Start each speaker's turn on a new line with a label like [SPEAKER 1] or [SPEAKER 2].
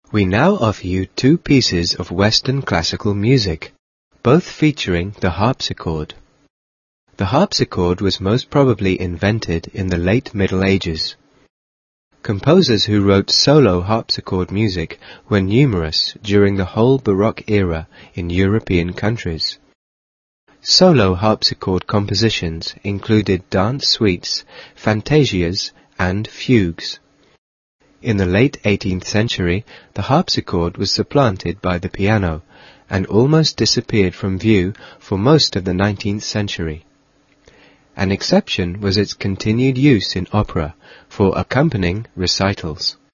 [SPEAKER 1] We now offer you two pieces of Western classical music, both featuring the harpsichord. The harpsichord was most probably invented in the late Middle Ages. Composers who wrote solo harpsichord music were numerous during the whole Baroque era in European countries. Solo harpsichord compositions included dance suites, fantasias, and fugues. In the late 18th century, the harpsichord was supplanted by the piano, and almost disappeared from view for most of the 19th century. An exception was its continued use in opera for accompanying recitals.